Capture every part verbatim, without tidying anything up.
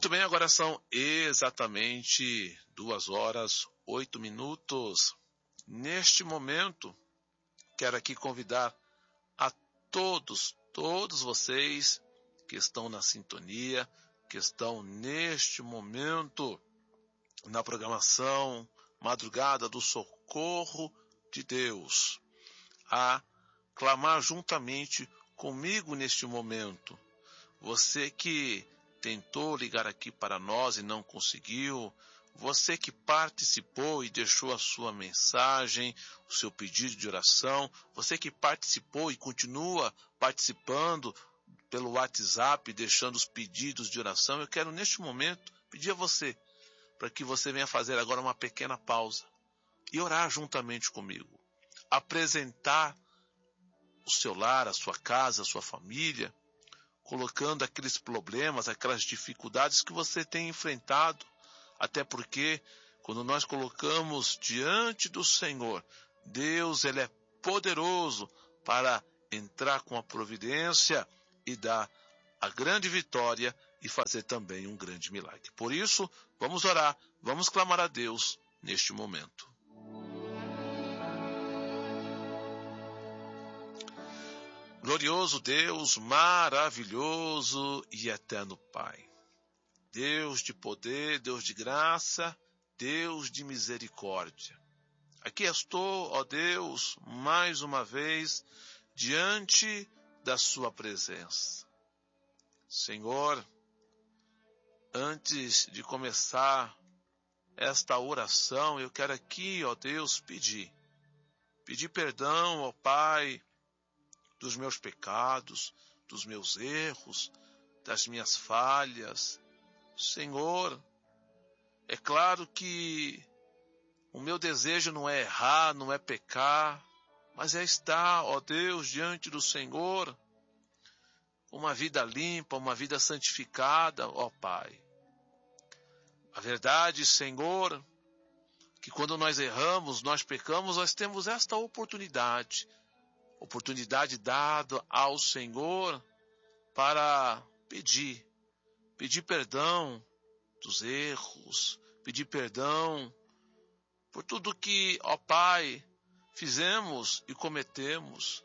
Muito bem, agora são exatamente duas horas, oito minutos. Neste momento, quero aqui convidar a todos, todos vocês que estão na sintonia, que estão neste momento na programação Madrugada do Socorro de Deus, a clamar juntamente comigo neste momento. Você que tentou ligar aqui para nós e não conseguiu, você que participou e deixou a sua mensagem, o seu pedido de oração, você que participou e continua participando pelo WhatsApp, deixando os pedidos de oração, eu quero neste momento pedir a você, para que você venha fazer agora uma pequena pausa e orar juntamente comigo. Apresentar o seu lar, a sua casa, a sua família, colocando aqueles problemas, aquelas dificuldades que você tem enfrentado. Até porque, quando nós colocamos diante do Senhor, Deus, Ele é poderoso para entrar com a providência e dar a grande vitória e fazer também um grande milagre. Por isso, vamos orar, vamos clamar a Deus neste momento. Glorioso Deus, maravilhoso e eterno Pai. Deus de poder, Deus de graça, Deus de misericórdia. Aqui estou, ó Deus, mais uma vez, diante da sua presença. Senhor, antes de começar esta oração, eu quero aqui, ó Deus, pedir. Pedir perdão, ó Pai, dos meus pecados, dos meus erros, das minhas falhas. Senhor, é claro que o meu desejo não é errar, não é pecar, mas é estar, ó Deus, diante do Senhor, uma vida limpa, uma vida santificada, ó Pai. A verdade, Senhor, que quando nós erramos, nós pecamos, nós temos esta oportunidade, oportunidade dada ao Senhor para pedir, pedir perdão dos erros, pedir perdão por tudo que, ó Pai, fizemos e cometemos.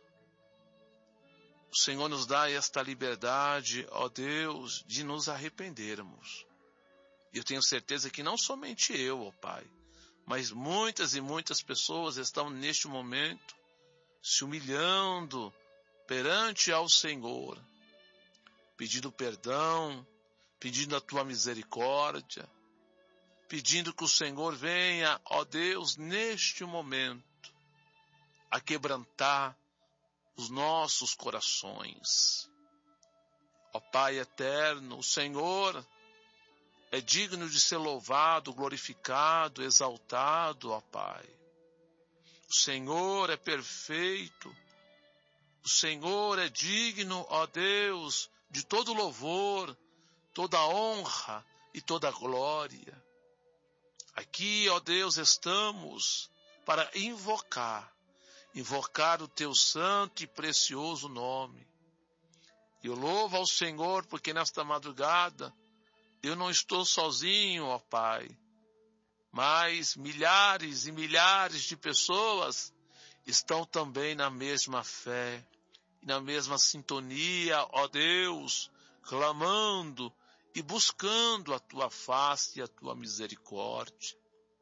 O Senhor nos dá esta liberdade, ó Deus, de nos arrependermos. E eu tenho certeza que não somente eu, ó Pai, mas muitas e muitas pessoas estão neste momento se humilhando perante ao Senhor, pedindo perdão, pedindo a tua misericórdia, pedindo que o Senhor venha, ó Deus, neste momento, a quebrantar os nossos corações. Ó Pai eterno, o Senhor é digno de ser louvado, glorificado, exaltado, ó Pai. O Senhor é perfeito, o Senhor é digno, ó Deus, de todo louvor, toda honra e toda glória. Aqui, ó Deus, estamos para invocar, invocar o teu santo e precioso nome. Eu louvo ao Senhor porque nesta madrugada eu não estou sozinho, ó Pai, mas milhares e milhares de pessoas estão também na mesma fé, na mesma sintonia, ó Deus, clamando e buscando a tua face e a tua misericórdia.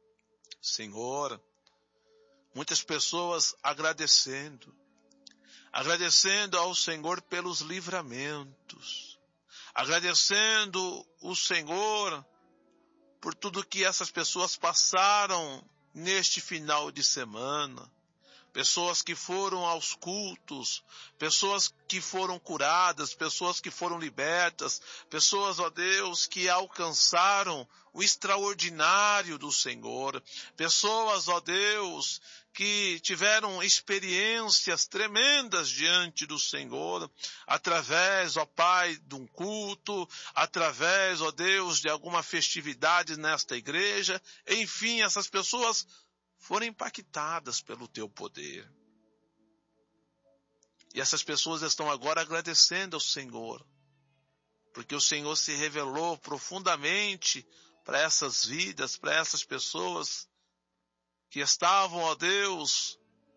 Senhor, muitas pessoas agradecendo, agradecendo ao Senhor pelos livramentos, agradecendo o Senhor por tudo que essas pessoas passaram neste final de semana. Pessoas que foram aos cultos, pessoas que foram curadas, pessoas que foram libertas, pessoas, ó Deus, que alcançaram o extraordinário do Senhor, pessoas, ó Deus, que tiveram experiências tremendas diante do Senhor, através, ó Pai, de um culto, através, ó Deus, de alguma festividade nesta igreja. Enfim, essas pessoas foram impactadas pelo teu poder. E essas pessoas estão agora agradecendo ao Senhor porque o Senhor se revelou profundamente para essas vidas, para essas pessoas que estavam, ó Deus,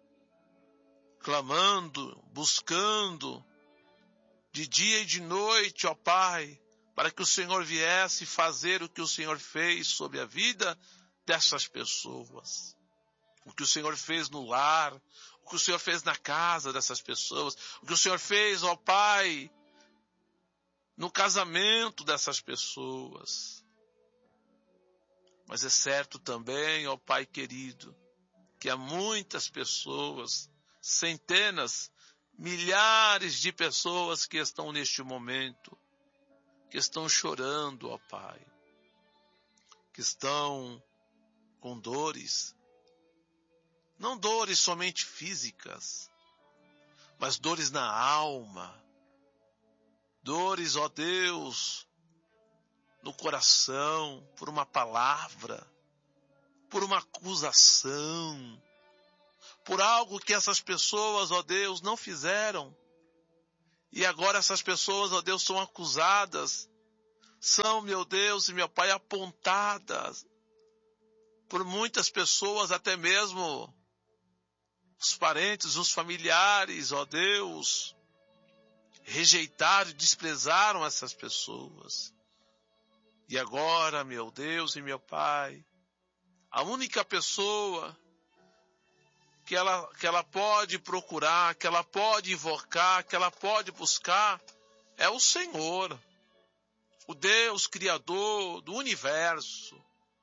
clamando, buscando, de dia e de noite, ó Pai, para que o Senhor viesse fazer o que o Senhor fez sobre a vida dessas pessoas. O que o Senhor fez no lar, o que o Senhor fez na casa dessas pessoas, o que o Senhor fez, ó Pai, no casamento dessas pessoas. Mas é certo também, ó Pai querido, que há muitas pessoas, centenas, milhares de pessoas que estão neste momento, que estão chorando, ó Pai, que estão com dores, não dores somente físicas, mas dores na alma, dores, ó Deus, no coração, por uma palavra, por uma acusação, por algo que essas pessoas, ó Deus, não fizeram. E agora essas pessoas, ó Deus, são acusadas, são, meu Deus e meu Pai, apontadas por muitas pessoas, até mesmo os parentes, os familiares, ó Deus, rejeitaram e desprezaram essas pessoas. E agora, meu Deus e meu Pai, a única pessoa que ela, que ela pode procurar, que ela pode invocar, que ela pode buscar, é o Senhor, o Deus Criador do universo.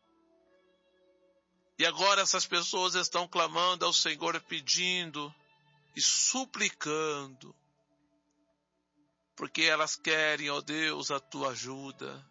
E agora essas pessoas estão clamando ao Senhor, pedindo e suplicando, porque elas querem, ó Deus, a tua ajuda.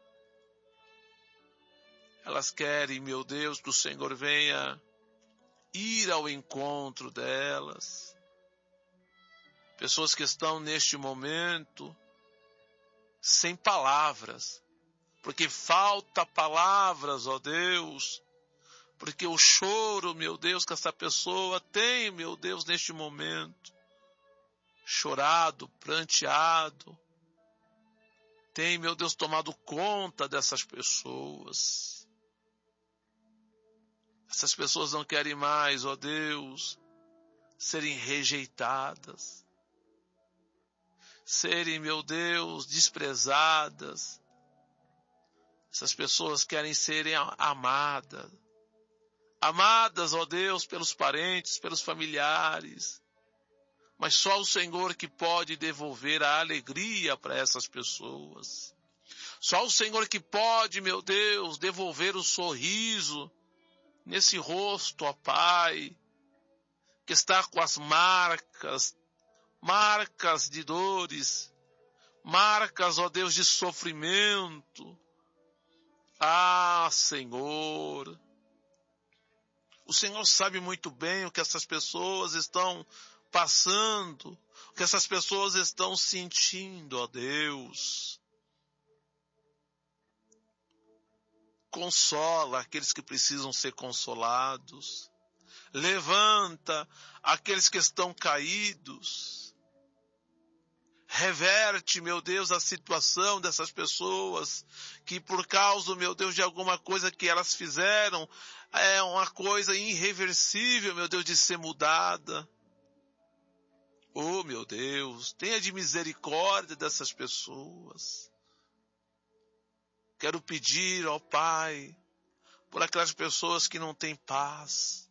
Elas querem, meu Deus, que o Senhor venha ir ao encontro delas. Pessoas que estão neste momento sem palavras, porque falta palavras, ó Deus, porque o choro, meu Deus, que essa pessoa tem, meu Deus, neste momento, chorado, pranteado, tem, meu Deus, tomado conta dessas pessoas. Essas pessoas não querem mais, ó Deus, serem rejeitadas, serem, meu Deus, desprezadas. Essas pessoas querem serem amadas, amadas, ó Deus, pelos parentes, pelos familiares. Mas só o Senhor que pode devolver a alegria para essas pessoas. Só o Senhor que pode, meu Deus, devolver o sorriso nesse rosto, ó Pai, que está com as marcas, marcas de dores, marcas, ó Deus, de sofrimento. Ah, Senhor, o Senhor sabe muito bem o que essas pessoas estão passando, o que essas pessoas estão sentindo, ó Deus. Consola aqueles que precisam ser consolados. Levanta aqueles que estão caídos. Reverte, meu Deus, a situação dessas pessoas que por causa, meu Deus, de alguma coisa que elas fizeram, é uma coisa irreversível, meu Deus, de ser mudada. Oh, meu Deus, tenha de misericórdia dessas pessoas. Quero pedir, ó Pai, por aquelas pessoas que não têm paz,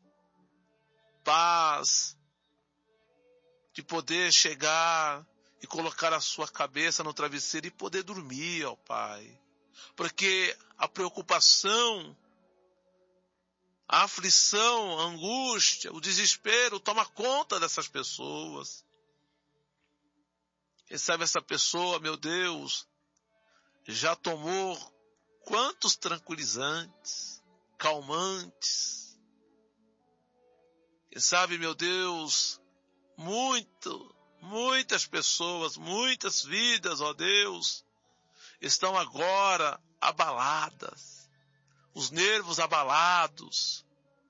paz de poder chegar e colocar a sua cabeça no travesseiro e poder dormir, ó Pai. Porque a preocupação, a aflição, a angústia, o desespero toma conta dessas pessoas. Quem sabe essa pessoa, meu Deus, já tomou quantos tranquilizantes, calmantes. Quem sabe, meu Deus, muito, muitas pessoas, muitas vidas, ó Deus, estão agora abaladas, os nervos abalados.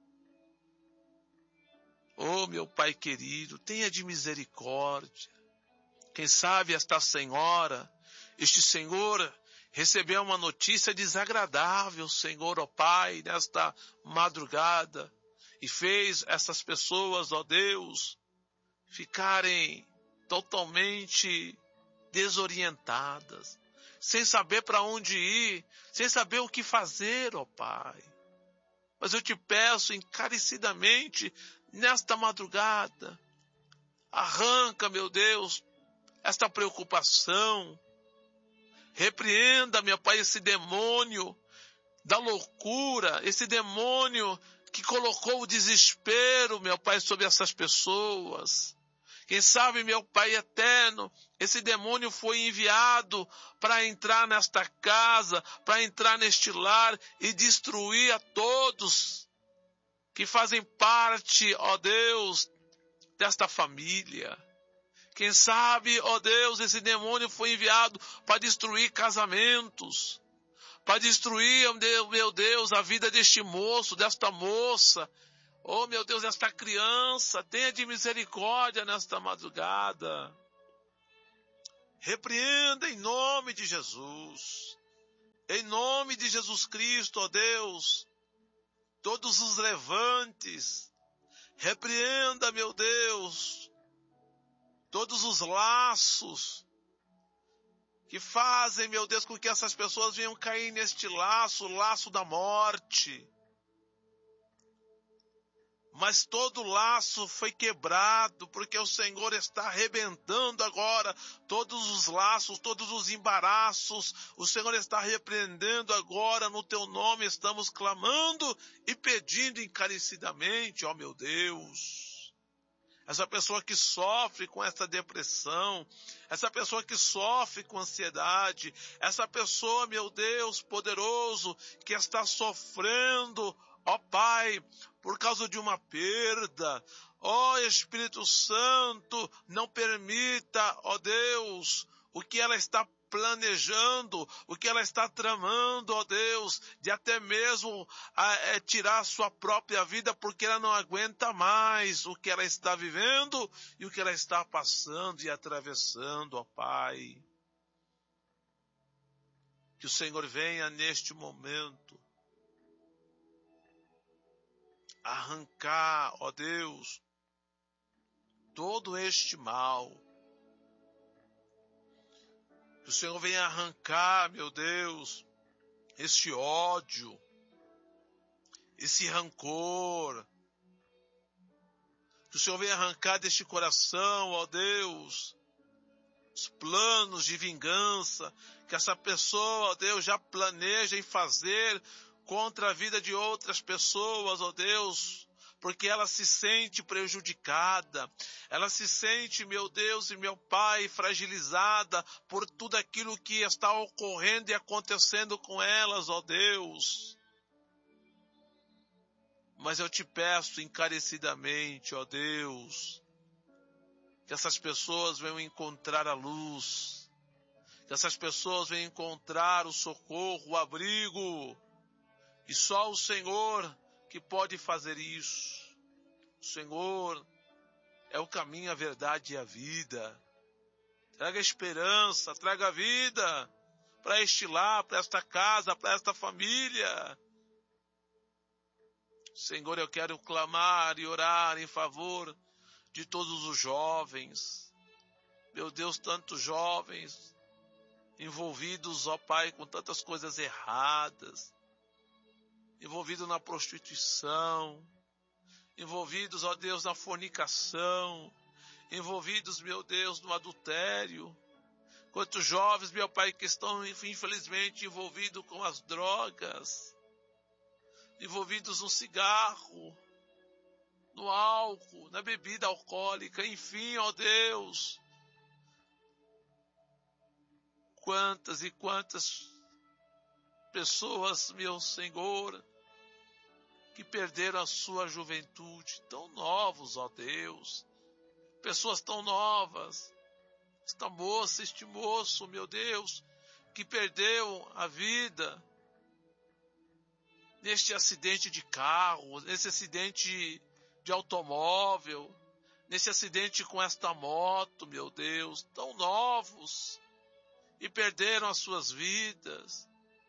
Oh, meu Pai querido, tenha de misericórdia. Quem sabe esta senhora Este senhor recebeu uma notícia desagradável, Senhor, ó Pai, nesta madrugada, e fez essas pessoas, ó Deus, ficarem totalmente desorientadas, sem saber para onde ir, sem saber o que fazer, ó Pai. Mas eu te peço encarecidamente, nesta madrugada, arranca, meu Deus, esta preocupação. Repreenda, meu Pai, esse demônio da loucura, esse demônio que colocou o desespero, meu Pai, sobre essas pessoas. Quem sabe, meu Pai eterno, esse demônio foi enviado para entrar nesta casa, para entrar neste lar e destruir a todos que fazem parte, ó Deus, desta família. Quem sabe, ó Deus, esse demônio foi enviado para destruir casamentos, para destruir, meu Deus, a vida deste moço, desta moça, oh, meu Deus, esta criança. Tenha de misericórdia nesta madrugada. Repreenda em nome de Jesus, em nome de Jesus Cristo, ó Deus, todos os levantes. Repreenda, meu Deus, todos os laços que fazem, meu Deus, com que essas pessoas venham cair neste laço, o laço da morte. Mas todo laço foi quebrado, porque o Senhor está arrebentando agora todos os laços, todos os embaraços. O Senhor está repreendendo agora, no teu nome estamos clamando e pedindo encarecidamente, ó meu Deus. Essa pessoa que sofre com essa depressão, essa pessoa que sofre com ansiedade, essa pessoa, meu Deus, poderoso, que está sofrendo, ó Pai, por causa de uma perda. Ó Espírito Santo, não permita, ó Deus, o que ela está planejando, o que ela está tramando, ó Deus, de até mesmo a, é, tirar a sua própria vida, porque ela não aguenta mais o que ela está vivendo e o que ela está passando e atravessando, ó Pai. Que o Senhor venha neste momento arrancar, ó Deus, todo este mal. Que o Senhor venha arrancar, meu Deus, este ódio, esse rancor. Que o Senhor venha arrancar deste coração, ó Deus, os planos de vingança que essa pessoa, ó Deus, já planeja em fazer contra a vida de outras pessoas, ó Deus, porque ela se sente prejudicada, ela se sente, meu Deus e meu Pai, fragilizada por tudo aquilo que está ocorrendo e acontecendo com elas, ó Deus. Mas eu te peço encarecidamente, ó Deus, que essas pessoas venham encontrar a luz, que essas pessoas venham encontrar o socorro, o abrigo, e só o Senhor que pode fazer isso. O Senhor é o caminho, a verdade e a vida. Traga esperança, traga vida para este lar, para esta casa, para esta família. Senhor, eu quero clamar e orar em favor de todos os jovens. Meu Deus, tantos jovens envolvidos, ó Pai, com tantas coisas erradas, envolvidos na prostituição, envolvidos, ó Deus, na fornicação, envolvidos, meu Deus, no adultério. Quantos jovens, meu Pai, que estão, infelizmente, envolvidos com as drogas, envolvidos no cigarro, no álcool, na bebida alcoólica, enfim, ó Deus. Quantas e quantas pessoas, meu Senhor, que perderam a sua juventude, tão novos, ó Deus, pessoas tão novas, esta moça, este moço, meu Deus, que perdeu a vida neste acidente de carro, nesse acidente de automóvel, nesse acidente com esta moto, meu Deus, tão novos, e perderam as suas vidas.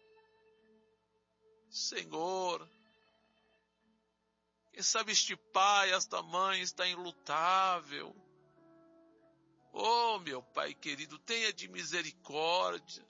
Senhor, quem sabe este pai, esta mãe está enlutável. Oh, meu Pai querido, tenha de misericórdia.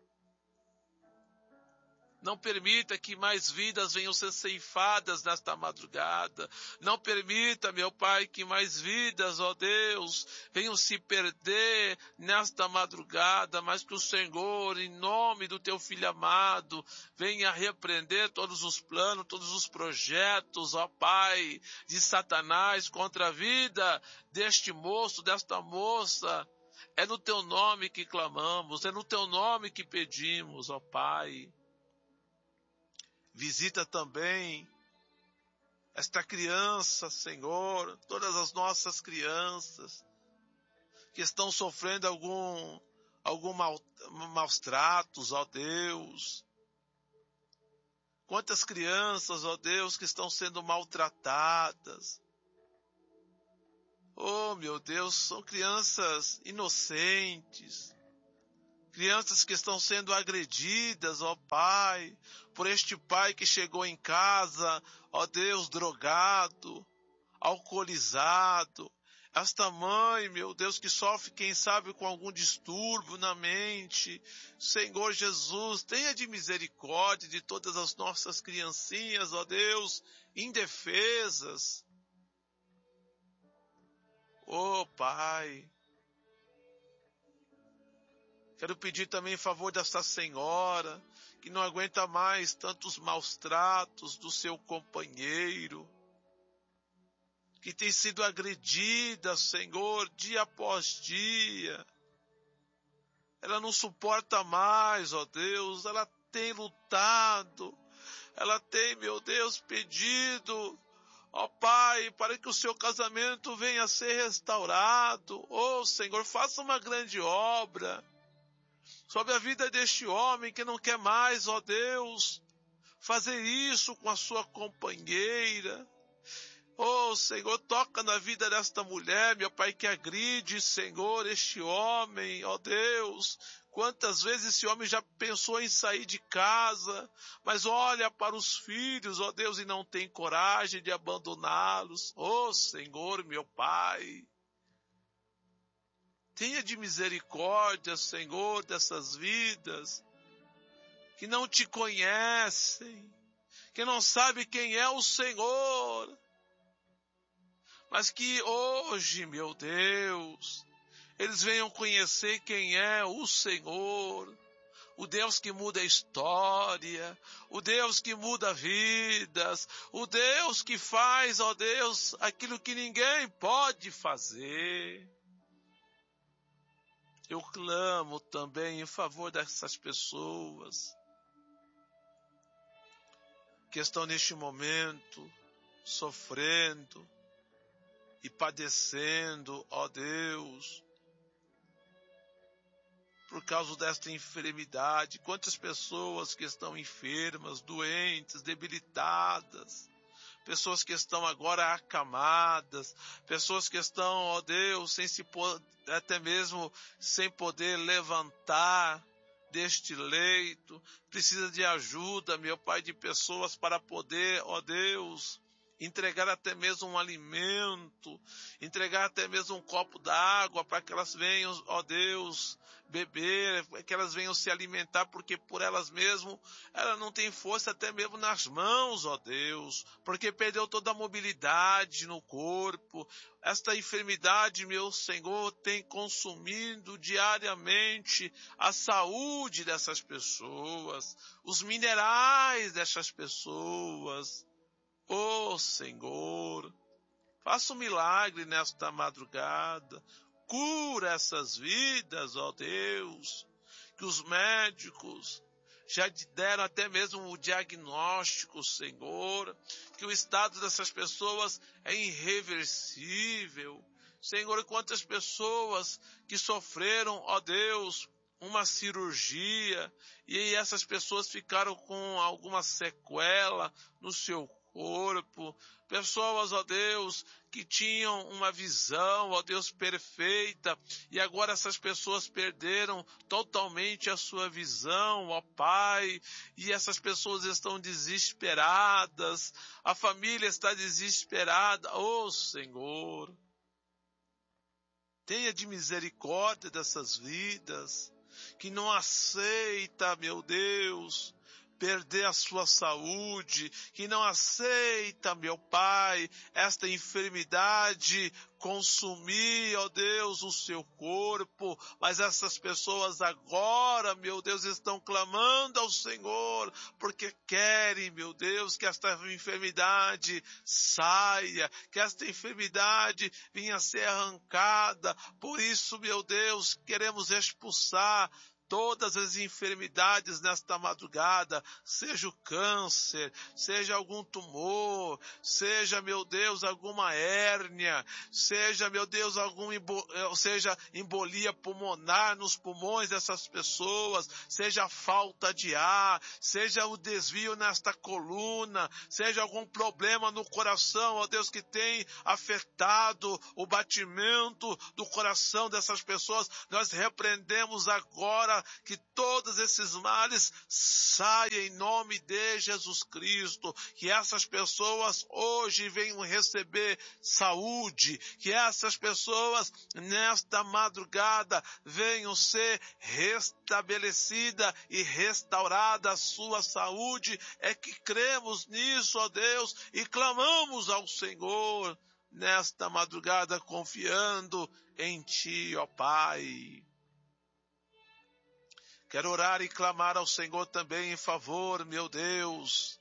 Não permita que mais vidas venham ser ceifadas nesta madrugada. Não permita, meu Pai, que mais vidas, ó Deus, venham se perder nesta madrugada, mas que o Senhor, em nome do Teu Filho amado, venha repreender todos os planos, todos os projetos, ó Pai, de Satanás contra a vida deste moço, desta moça. É no Teu nome que clamamos, é no Teu nome que pedimos, ó Pai. Visita também esta criança, Senhor, todas as nossas crianças que estão sofrendo algum, algum mal, maus tratos, ó Deus. Quantas crianças, ó Deus, que estão sendo maltratadas. Oh, meu Deus, são crianças inocentes. Crianças que estão sendo agredidas, ó Pai, por este pai que chegou em casa, ó Deus, drogado, alcoolizado. Esta mãe, meu Deus, que sofre, quem sabe, com algum distúrbio na mente. Senhor Jesus, tenha de misericórdia de todas as nossas criancinhas, ó Deus, indefesas. Ó Pai, quero pedir também em favor desta senhora, que não aguenta mais tantos maus tratos do seu companheiro, que tem sido agredida, Senhor, dia após dia. Ela não suporta mais, ó Deus, ela tem lutado, ela tem, meu Deus, pedido, ó Pai, para que o seu casamento venha a ser restaurado. Ó Senhor, faça uma grande obra sobre a vida deste homem que não quer mais, ó Deus, fazer isso com a sua companheira. Oh, Senhor, toca na vida desta mulher, meu Pai, que agride, Senhor, este homem, ó Deus. Quantas vezes esse homem já pensou em sair de casa, mas olha para os filhos, ó Deus, e não tem coragem de abandoná-los. Oh, Senhor, meu Pai, tenha de misericórdia, Senhor, dessas vidas que não te conhecem, que não sabem quem é o Senhor, mas que hoje, meu Deus, eles venham conhecer quem é o Senhor, o Deus que muda a história, o Deus que muda vidas, o Deus que faz, ó Deus, aquilo que ninguém pode fazer. Eu clamo também em favor dessas pessoas que estão neste momento sofrendo e padecendo, ó Deus, por causa desta enfermidade. Quantas pessoas que estão enfermas, doentes, debilitadas, pessoas que estão agora acamadas, pessoas que estão, ó Deus, sem se até mesmo sem poder levantar deste leito, precisa de ajuda, meu Pai, de pessoas para poder, ó Deus, entregar até mesmo um alimento, entregar até mesmo um copo d'água para que elas venham, ó Deus, beber, que elas venham se alimentar, porque por elas mesmas, ela não tem força até mesmo nas mãos, ó Deus, porque perdeu toda a mobilidade no corpo. Esta enfermidade, meu Senhor, tem consumido diariamente a saúde dessas pessoas, os minerais dessas pessoas. Ó Senhor, faça um milagre nesta madrugada, cura essas vidas, ó Deus, que os médicos já deram até mesmo o diagnóstico, Senhor, que o estado dessas pessoas é irreversível. Senhor, quantas pessoas que sofreram, ó Deus, uma cirurgia, e essas pessoas ficaram com alguma sequela no seu corpo. Pessoas, ó Deus, que tinham uma visão, ó Deus, perfeita, e agora essas pessoas perderam totalmente a sua visão, ó Pai, e essas pessoas estão desesperadas, a família está desesperada, ó Senhor. Tenha de misericórdia dessas vidas, que não aceita, meu Deus, perder a sua saúde, que não aceita, meu Pai, esta enfermidade consumir, ó Deus, o seu corpo, mas essas pessoas agora, meu Deus, estão clamando ao Senhor, porque querem, meu Deus, que esta enfermidade saia, que esta enfermidade venha a ser arrancada. Por isso, meu Deus, queremos expulsar todas as enfermidades nesta madrugada, seja o câncer, seja algum tumor, seja, meu Deus, alguma hérnia, seja, meu Deus, algum embo, seja embolia pulmonar nos pulmões dessas pessoas, seja falta de ar, seja o desvio nesta coluna, seja algum problema no coração, ó Deus, que tem afetado o batimento do coração dessas pessoas, nós repreendemos agora que todos esses males saiam em nome de Jesus Cristo, que essas pessoas hoje venham receber saúde, que essas pessoas nesta madrugada venham ser restabelecida e restaurada a sua saúde. É que cremos nisso, ó Deus, e clamamos ao Senhor nesta madrugada confiando em Ti, ó Pai. Quero orar e clamar ao Senhor também em favor, meu Deus,